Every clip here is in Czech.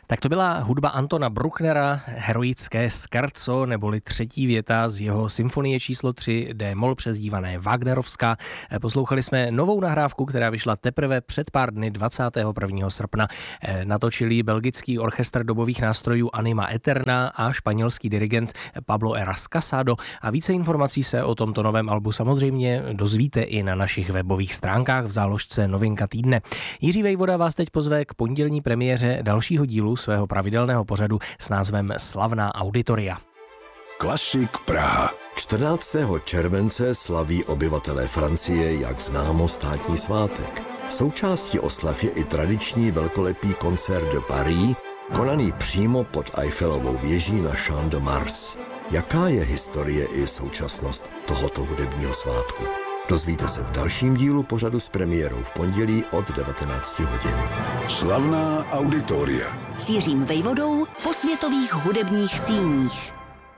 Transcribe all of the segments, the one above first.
Tak to byla hudba Antona Brucknera, heroické scherzo, neboli třetí věta z jeho symfonie číslo 3 D-moll přezdívané Wagnerovská. Poslouchali jsme novou nahrávku, která vyšla teprve před pár dny 21. srpna. Natočili belgický orchestr dobových nástrojů Anima Eterna a španělský dirigent Pablo Heras Casado. A více informací se o tomto novém albu samozřejmě dozvíte i na našich webových stránkách v záložce Novinka týdne. Jiří Vejvoda vás teď pozve k pondělní premiéře dalšího dílu svého pravidelného pořadu s názvem Slavná auditoria. Klasik Praha. 14. července slaví obyvatelé Francie, jak známo, státní svátek. Součástí oslav je i tradiční velkolepý koncert de Paris, konaný přímo pod Eiffelovou věží na Champ de Mars. Jaká je historie i současnost tohoto hudebního svátku? Dozvíte se v dalším dílu pořadu s premiérou v pondělí od 19 hodin. Slavná auditoria. S Jiřím Vejvodou po světových hudebních síních.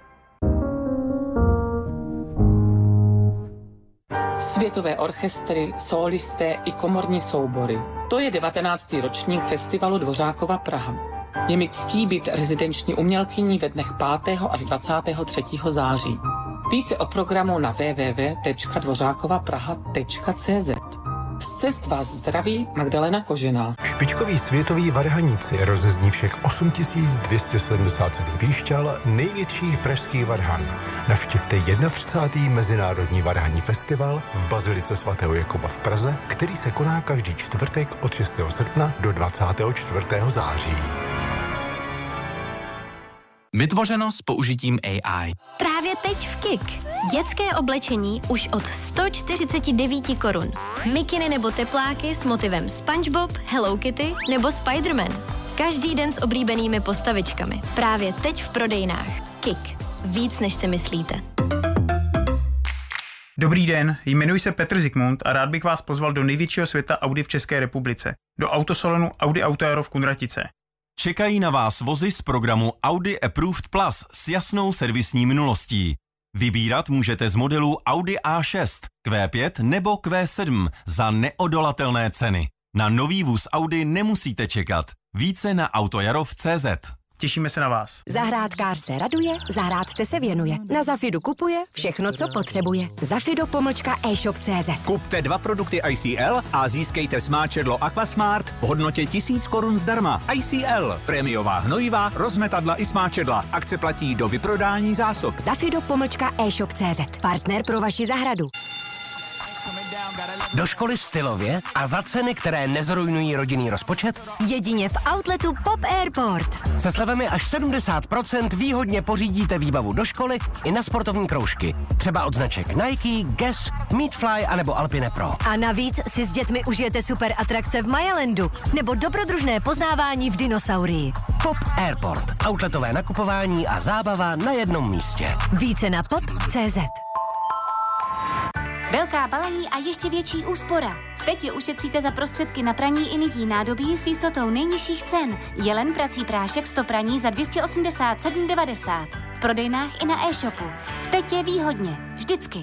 Světové orchestry, sólisté i komorní soubory. To je 19. ročník festivalu Dvořákova Praha. Je mi ctí být rezidenční umělkyní ve dnech 5. až 23. září. Více o programu na www.dvořákovapraha.cz. Z cest vás zdraví Magdalena Kožená. Špičkoví světoví varhaníci rozezní všech 8277 píšťal největších pražských varhan. Navštivte 31. Mezinárodní varhanní festival v Bazilice svatého Jakuba v Praze, který se koná každý čtvrtek od 6. srpna do 24. září. Vytvořeno s použitím AI. Právě teď v KIK. Dětské oblečení už od 149 korun. Mikiny nebo tepláky s motivem SpongeBob, Hello Kitty nebo Spider-Man. Každý den s oblíbenými postavičkami. Právě teď v prodejnách. KIK. Víc, než si myslíte. Dobrý den, jmenuji se Petr Zikmund a rád bych vás pozval do největšího světa Audi v České republice. Do autosalonu Audi Auto Aero v Kunratice. Čekají na vás vozy z programu Audi Approved Plus s jasnou servisní minulostí. Vybírat můžete z modelů Audi A6, Q5 nebo Q7 za neodolatelné ceny. Na nový vůz Audi nemusíte čekat. Více na autojaro.cz. Těšíme se na vás. Zahrádkář se raduje, zahrádce se věnuje. Na Zafidu kupuje všechno, co potřebuje. Zafido-e-shop.cz. Kupte 2 produkty ICL a získejte smáčedlo Aquasmart v hodnotě 1000 korun zdarma. ICL. Prémiová hnojiva, rozmetadla i smáčedla. Akce platí do vyprodání zásob. Zafido-e-shop.cz. Partner pro vaši zahradu. Do školy stylově a za ceny, které nezrujnují rodinný rozpočet? Jedině v outletu Pop Airport. Se slevami až 70% výhodně pořídíte výbavu do školy i na sportovní kroužky. Třeba od značek Nike, Guess, Meatfly anebo Alpine Pro. A navíc si s dětmi užijete super atrakce v Mayalandu nebo dobrodružné poznávání v dinosaurii. Pop Airport. Outletové nakupování a zábava na jednom místě. Více na pop.cz. Velká balení a ještě větší úspora. V Tetě ušetříte za prostředky na praní i mytí nádobí s jistotou nejnižších cen. Jelen prací prášek 100 praní za 287,90. V prodejnách i na e-shopu. V Tetě výhodně. Vždycky.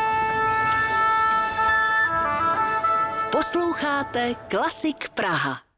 Posloucháte Klasik Praha.